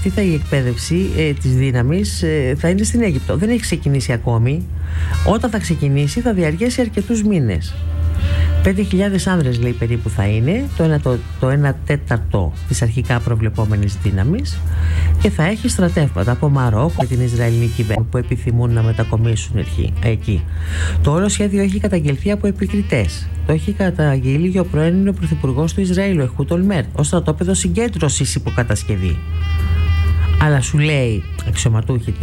αυτή η εκπαίδευση της δύναμης θα είναι στην Αίγυπτο. Δεν έχει ξεκινήσει ακόμη. Όταν θα ξεκινήσει θα διαρκέσει αρκετούς μήνες. 5.000 άνδρες λέει περίπου θα είναι, το 1/4 της αρχικά προβλεπόμενης δύναμης, και θα έχει στρατεύματα από Μαρόκο με την Ισραηλινή κυβέρνηση που επιθυμούν να μετακομίσουν εκεί. Το όλο σχέδιο έχει καταγγελθεί από επικριτές. Το έχει καταγγείλει και ο πρώην πρωθυπουργός του Ισραήλ, ο Ehud Olmert, ως στρατόπεδο συγκέντρωσης υποκατασκευή. Αλλά σου λέει αξιωματούχοι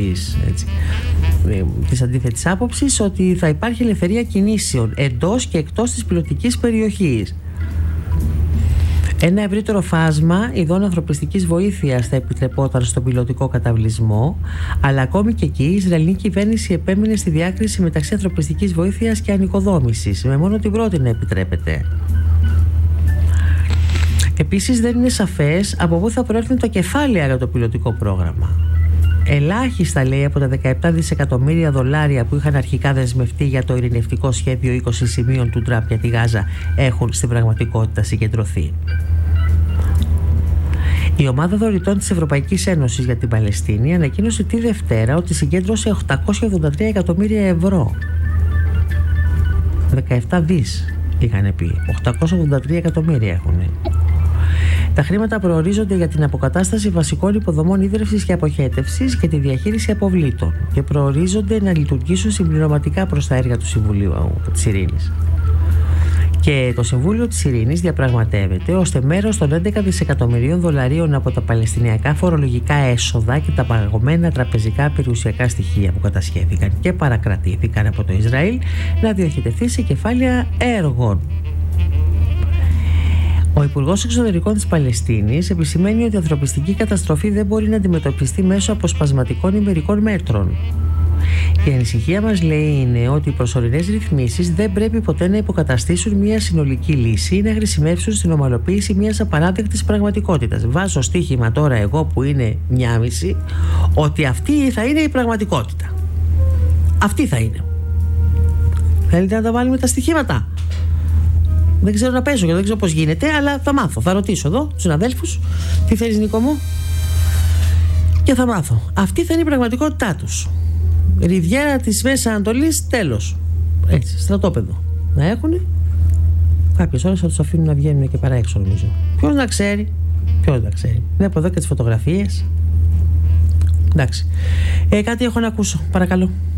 της αντίθετης άποψης ότι θα υπάρχει ελευθερία κινήσεων εντός και εκτός της πιλωτικής περιοχής. Ένα ευρύτερο φάσμα ειδών ανθρωπιστικής βοήθειας θα επιτρεπόταν στον πιλωτικό καταβλισμό, αλλά ακόμη και εκεί η Ισραηλινή κυβέρνηση επέμεινε στη διάκριση μεταξύ ανθρωπιστικής βοήθειας και ανοικοδόμησης, με μόνο την πρώτη να επιτρέπεται. Επίσης δεν είναι σαφές από πού θα προέρχονται τα κεφάλαια για το πιλωτικό πρόγραμμα. Ελάχιστα λέει από τα 17 δισεκατομμύρια δολάρια που είχαν αρχικά δεσμευτεί για το ειρηνευτικό σχέδιο 20 σημείων του Τραμπ για τη Γάζα έχουν στην πραγματικότητα συγκεντρωθεί. Η ομάδα δωρητών της Ευρωπαϊκής Ένωσης για την Παλαιστίνη ανακοίνωσε τη Δευτέρα ότι συγκέντρωσε 883 εκατομμύρια ευρώ. 17 δις είχαν πει, 883 εκατομμύρια έχουν. Τα χρήματα προορίζονται για την αποκατάσταση βασικών υποδομών ίδρυυσης και αποχέτευσης και τη διαχείριση αποβλήτων και προορίζονται να λειτουργήσουν συμπληρωματικά προς τα έργα του Συμβουλίου της Ειρήνης. Και το Συμβούλιο της Ειρήνης διαπραγματεύεται ώστε μέρος των 11 δισεκατομμυρίων δολαρίων από τα παλαιστινιακά φορολογικά έσοδα και τα παγωμένα τραπεζικά περιουσιακά στοιχεία που κατασχέθηκαν και παρακρατήθηκαν από το Ισραήλ να διοχετευτεί σε κεφάλαια έργων. Ο Υπουργός Εξωτερικών της Παλαιστίνης επισημαίνει ότι η ανθρωπιστική καταστροφή δεν μπορεί να αντιμετωπιστεί μέσω αποσπασματικών ή μερικών μέτρων. Η ανησυχία μας, λέει, είναι ότι οι προσωρινές ρυθμίσεις δεν πρέπει ποτέ να υποκαταστήσουν μια συνολική λύση ή να χρησιμεύσουν στην ομαλοποίηση μιας απαράδεκτης πραγματικότητας. Βάζω στοίχημα τώρα εγώ που είναι 1,5 ότι αυτή θα είναι η πραγματικότητα. Αυτή θα είναι. Θέλετε να τα βάλουμε τα στοιχήματα? Δεν ξέρω να παίζω και δεν ξέρω πώς γίνεται, αλλά θα μάθω. Θα ρωτήσω εδώ τους συναδέλφους, τι θέλεις Νίκο μου, και θα μάθω. Αυτή θα είναι η πραγματικότητά τους. Ριβιέρα της Μέσης Ανατολής, τέλος. Έτσι, στρατόπεδο. Να έχουν. Κάποιες ώρες θα τους αφήνουν να βγαίνουν και παρά έξω, νομίζω. Ποιος να ξέρει. Βλέπω εδώ και τις φωτογραφίες. Εντάξει. Κάτι έχω να ακούσω, παρακαλώ.